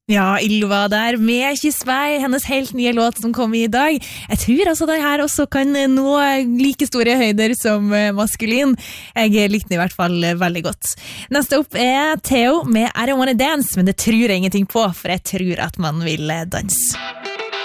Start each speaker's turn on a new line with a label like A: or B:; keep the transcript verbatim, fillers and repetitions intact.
A: Ja, Ylva der med Kyss meg, hennes helt nye låt som kom i dag. Jeg tror altså det her også kan nå like store høyder som Maskulin. Jeg likte den i hvert fall veldig godt. Neste opp er Theo med I Don't Wanna Dance, men det tror jeg ingenting på, for jeg tror at man vil danse.